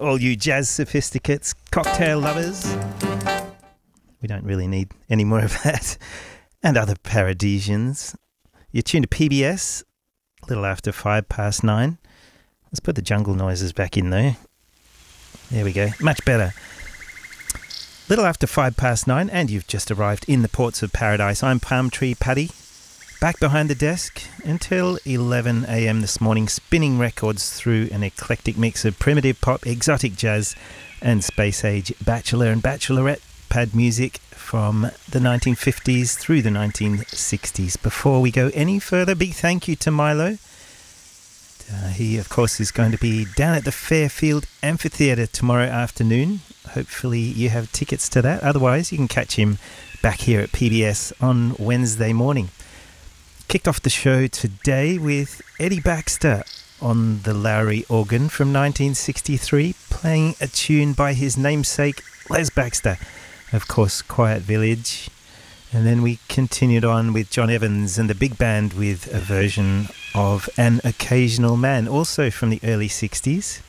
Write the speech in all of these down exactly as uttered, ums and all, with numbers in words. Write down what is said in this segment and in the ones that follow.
all you jazz sophisticates, cocktail lovers. We don't really need any more of that. And other paradisians. You're tuned to P B S, a little after five past nine. Let's put the jungle noises back in though. There we go. Much better. Little after five past nine, and you've just arrived in the ports of paradise. I'm Palm Tree Paddy, back behind the desk until eleven a.m. this morning, spinning records through an eclectic mix of primitive pop, exotic jazz, and space-age bachelor and bachelorette pad music from the nineteen fifties through the nineteen sixties. Before we go any further, big thank you to Milo. Uh, he, of course, is going to be down at the Fairfield Amphitheatre tomorrow afternoon. Hopefully you have tickets to that. Otherwise, you can catch him back here at P B S on Wednesday morning. Kicked off the show today with Eddie Baxter on the Lowry organ from nineteen sixty-three, playing a tune by his namesake, Les Baxter. Of course, Quiet Village. And then we continued on with John Evans and the big band with a version of An Occasional Man, also from the early sixties.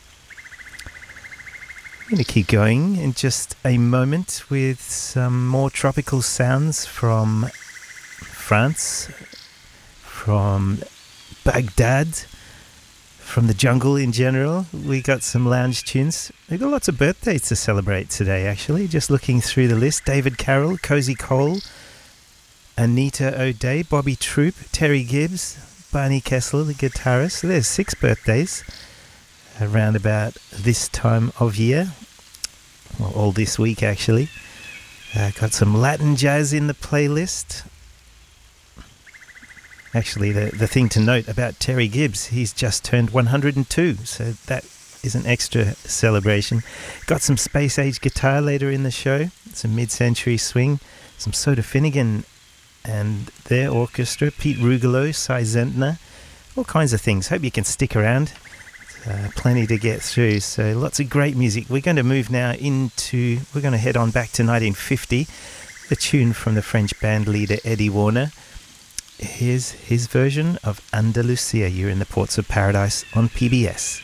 I'm going to keep going in just a moment with some more tropical sounds from France, from Baghdad, from the jungle in general. We got some lounge tunes. We've got lots of birthdays to celebrate today, actually. Just looking through the list. David Carroll, Cozy Cole, Anita O'Day, Bobby Troop, Terry Gibbs, Barney Kessel, the guitarist. So there's six birthdays around about this time of year. Well, all this week, actually. Uh, got some Latin jazz in the playlist. Actually, the, the thing to note about Terry Gibbs, he's just turned one hundred two, so that is an extra celebration. Got some space-age guitar later in the show, some mid-century swing, some Soda Finnegan and their orchestra, Pete Rugolo, Cy Zentner, all kinds of things. Hope you can stick around. Uh, plenty to get through, so lots of great music. We're going to move now into, we're going to head on back to nineteen fifty, a tune from the French band leader Eddie Warner. Here's his version of Andalusia. You're in the Ports of Paradise on P B S.